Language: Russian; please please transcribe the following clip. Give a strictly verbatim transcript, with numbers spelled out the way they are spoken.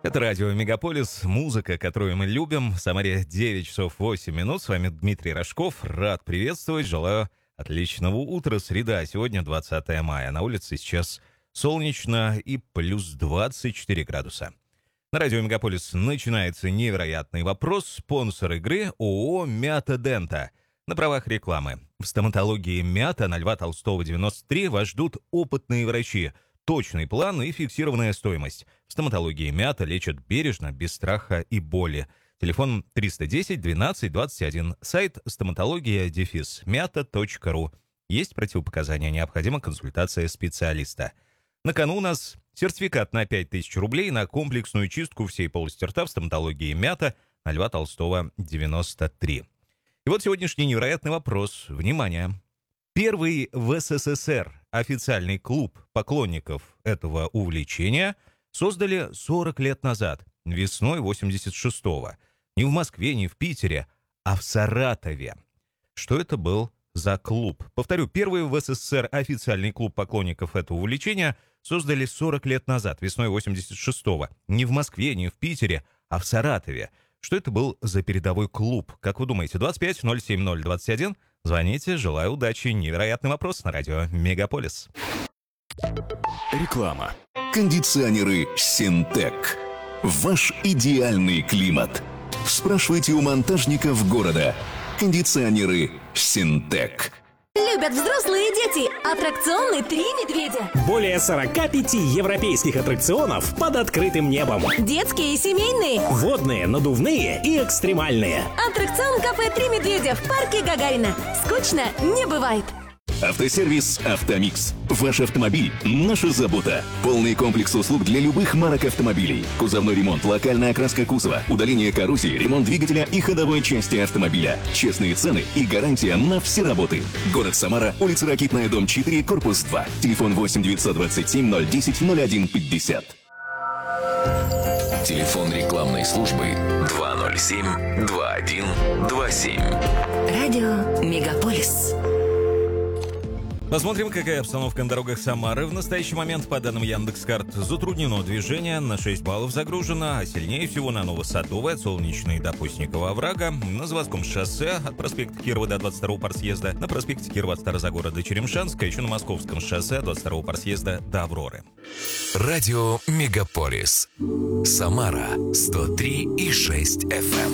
Это радио «Мегаполис», музыка, которую мы любим. В Самаре девять часов восемь минут. С вами Дмитрий Рожков. Рад приветствовать. Желаю отличного утра. Среда. Сегодня двадцатое мая. На улице сейчас солнечно и плюс двадцать четыре градуса. На радио «Мегаполис» начинается невероятный вопрос. Спонсор игры ООО «Мята Дента». На правах рекламы. В стоматологии «Мята» на Льва Толстого, девяносто три вас ждут опытные врачи. Точный план и фиксированная стоимость. В стоматологии «Мята» лечат бережно, без страха и боли. Телефон триста десять двенадцать двадцать один. Сайт стоматология дефис мята точка ру. Есть противопоказания, необходима консультация специалиста. На кону у нас сертификат на пять тысяч рублей на комплексную чистку всей полости рта в стоматологии «Мята» на Льва Толстого, девяносто три. И вот сегодняшний невероятный вопрос. Внимание! Первый в СССР официальный клуб поклонников этого увлечения создали сорок лет назад, весной восемьдесят шестого. Не в Москве, не в Питере, а в Саратове. Что это был за клуб? Повторю, первый в СССР официальный клуб поклонников этого увлечения создали сорок лет назад, весной восемьдесят шестого. Не в Москве, не в Питере, а в Саратове. Что это был за передовой клуб? Как вы думаете, двадцать пять ноль семь ноль двадцать один? Звоните, желаю удачи. Невероятный вопрос на радио «Мегаполис». Реклама. Кондиционеры «Синтек». Ваш идеальный климат. Спрашивайте у монтажников города. Кондиционеры «Синтек». Любят взрослые и дети. Аттракционы «Три медведя». Более сорока пяти европейских аттракционов под открытым небом. Детские и семейные. Водные, надувные и экстремальные. Аттракцион кафе «Три медведя» в парке Гагарина. Скучно не бывает. Автосервис «Автомикс». Ваш автомобиль – наша забота. Полный комплекс услуг для любых марок автомобилей. Кузовной ремонт, локальная окраска кузова, удаление коррозии, ремонт двигателя и ходовой части автомобиля. Честные цены и гарантия на все работы. Город Самара, улица Ракитная, дом четыре, корпус два. Телефон восемь девятьсот двадцать семь ноль десять ноль один пятьдесят. Телефон рекламной службы два ноль семь два один два семь. Радио «Мегаполис». Посмотрим, какая обстановка на дорогах Самары. В настоящий момент, по данным Яндекс.Карт, затруднено движение, на шесть баллов загружено, а сильнее всего на Новосадовой от Солнечной до Постникова оврага, на Заводском шоссе от проспекта Кирова до двадцать второго парсъезда, на проспекте Кирова от Старозагора до Черемшанска, еще на Московском шоссе от двадцать второго парсъезда до Авроры. Радио «Мегаполис». Самара сто три и шесть эф эм.